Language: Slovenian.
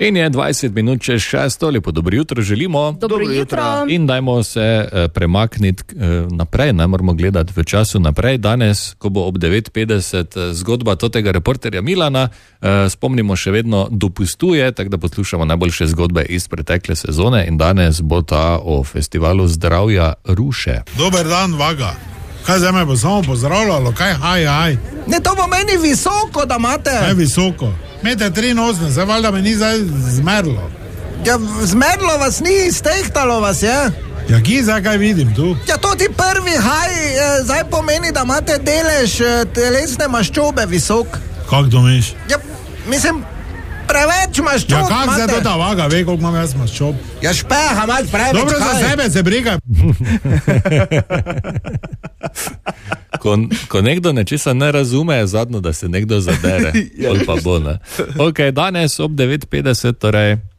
In je 20 minut čez 6, lepo dobro jutro želimo. Dobro jutro. In dajmo se premakniti naprej, ne moramo gledati v času naprej. Danes, ko bo ob 9:50 zgodba totega reporterja Milana, spomnimo, še vedno dopustuje, tako da poslušamo najboljše zgodbe iz pretekle sezone in danes bo ta o festivalu zdravja Ruše. Dober dan, Vaga. Kaj zdaj me bo samo pozdravljalo, kaj haj? Ne, to bo meni visoko, da imate. Kaj visoko? 1,83 m, zdaj valjda me ni zdaj zmerlo. Ja, zmerlo vas ni, stehtalo vas je. Ja, ki zdaj kaj vidim tu? Ja, to ti prvi haj zdaj pomeni, da imate delež telesne maščobe visok. Kak to miš? Ja, mislim, preveč maščob Ja, kak zdaj imate. to ta Vaga ve, koliko imam jaz maščob? Ja, špeha, imaš preveč. Dobro, za kaj? sebe se briga. Ko nekdo nečesa ne razume, je zadnjo, da se nekdo zadere. Ali pa bo, ne. Ok, danes ob 9:50, torej